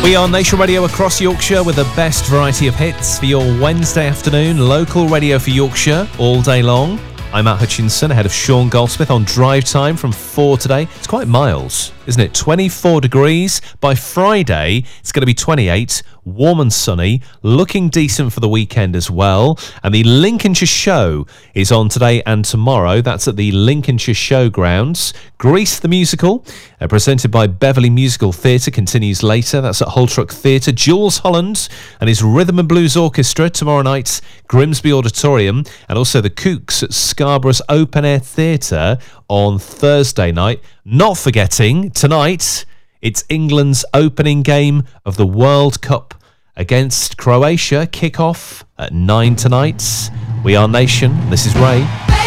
We are Nation Radio across Yorkshire with the best variety of hits for your Wednesday afternoon. Local radio for Yorkshire all day long. I'm Matt Hutchinson, ahead of Sean Goldsmith on Drive Time from 4 today. It's quite mild, isn't it? 24 degrees. By Friday, it's going to be 28, warm and sunny, looking decent for the weekend as well. And the Lincolnshire Show is on today and tomorrow. That's at the Lincolnshire Showgrounds. Grease the Musical, presented by Beverley Musical Theatre, continues later. That's at Holtruck Theatre. Jules Holland and his Rhythm and Blues Orchestra tomorrow night, Grimsby Auditorium, and also the Kooks at Scarborough's Open Air Theatre on Thursday night. Not forgetting, tonight, it's England's opening game of the World Cup against Croatia. Kick-off at 9 tonight. We are Nation. This is Ray.